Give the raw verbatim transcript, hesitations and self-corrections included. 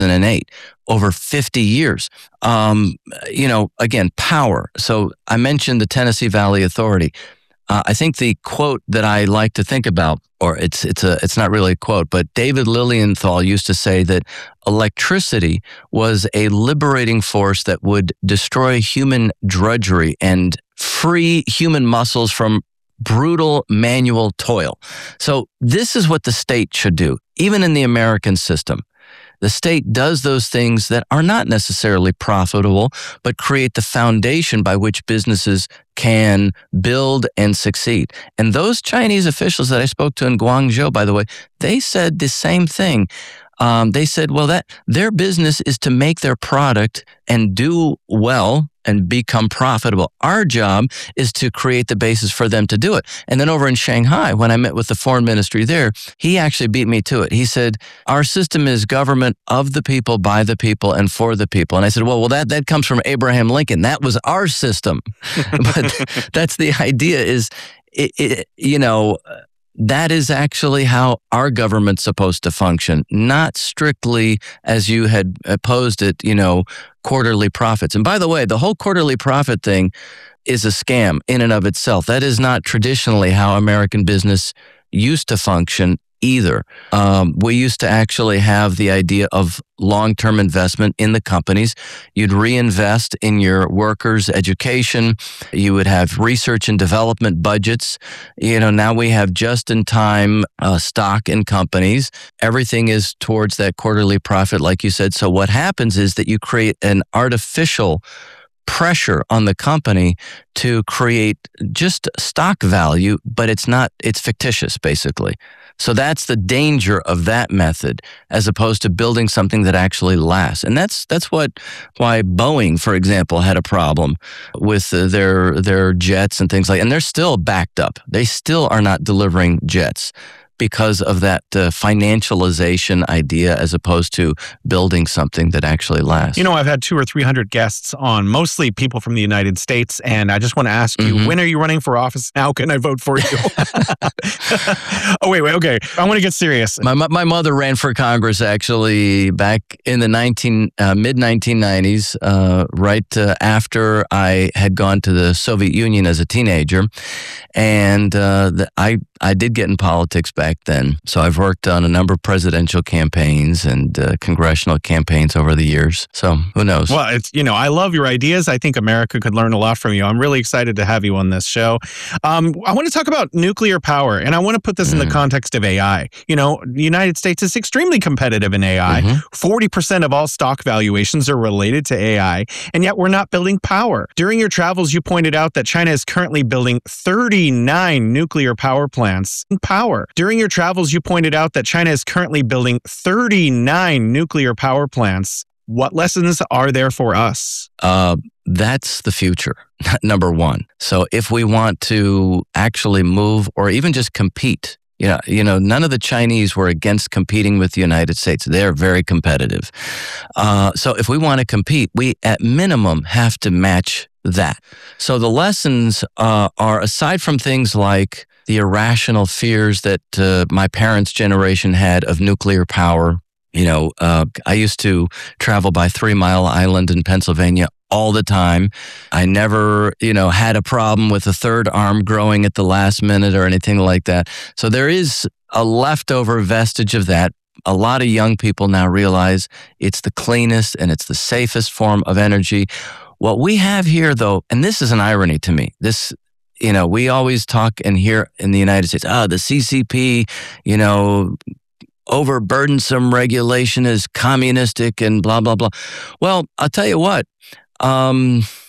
eight, over fifty years. Um, you know, again, power. So I mentioned the Tennessee Valley Authority. Uh, I think the quote that I like to think about, or it's it's a it's not really a quote, but David Lilienthal used to say that electricity was a liberating force that would destroy human drudgery and free human muscles from brutal manual toil. So this is what the state should do, even in the American system. The state does those things that are not necessarily profitable, but create the foundation by which businesses can build and succeed. And those Chinese officials that I spoke to in Guangzhou, by the way, they said the same thing. Um, they said, well, that their business is to make their product and do well and become profitable. Our job is to create the basis for them to do it. And then over in Shanghai, when I met with the foreign ministry there, he actually beat me to it. He said, our system is government of the people, by the people, and for the people. And I said, well, well, that, that comes from Abraham Lincoln. That was our system. But that's the idea is, it, it, you know, that is actually how our government's supposed to function, not strictly as you had posed it, you know, quarterly profits. And by the way, the whole quarterly profit thing is a scam in and of itself. That is not traditionally how American business used to function either. Um, we used to actually have the idea of long-term investment in the companies. You'd reinvest in your workers' education. You would have research and development budgets. You know, now we have just-in-time uh, stock in companies. Everything is towards that quarterly profit, like you said. So what happens is that you create an artificial pressure on the company to create just stock value, but it's not, it's fictitious, basically. So that's the danger of that method, as opposed to building something that actually lasts. And that's that's what why Boeing, for example, had a problem with uh, their their jets and things like. And they're still backed up. They still are not delivering jets because of that uh, financialization idea, as opposed to building something that actually lasts. You know, I've had two or three hundred guests on, mostly people from the United States, and I just want to ask you, mm-hmm. when are you running for office? How can I vote for you? oh, wait, wait, okay. I want to get serious. My my mother ran for Congress, actually, back in the nineteen uh, mid nineteen nineties, uh, right uh, after I had gone to the Soviet Union as a teenager, and uh, the, I I did get in politics back then. So I've worked on a number of presidential campaigns and uh, congressional campaigns over the years. So who knows? Well, it's, you know, I love your ideas. I think America could learn a lot from you. I'm really excited to have you on this show. Um, I want to talk about nuclear power, and I want to put this mm. in the context of A I. You know, the United States is extremely competitive in A I. Mm-hmm. forty percent of all stock valuations are related to A I, and yet we're not building power. During your travels, you pointed out that China is currently building thirty-nine nuclear power plants. Power. During your travels, you pointed out that China is currently building thirty-nine nuclear power plants. What lessons are there for us? Uh, that's the future, number one. So if we want to actually move or even just compete, you know, you know, none of the Chinese were against competing with the United States. They're very competitive. Uh, so if we want to compete, we at minimum have to match that. So the lessons uh, are, aside from things like the irrational fears that uh, my parents' generation had of nuclear power. You know, uh, I used to travel by Three Mile Island in Pennsylvania all the time. I never, you know, had a problem with a third arm growing at the last minute or anything like that. So there is a leftover vestige of that. A lot of young people now realize it's the cleanest and it's the safest form of energy. What we have here, though, and this is an irony to me, this You know, we always talk and hear in the United States, ah, oh, the C C P, you know, overburdensome regulation is communistic and blah, blah, blah. Well, I'll tell you what, um,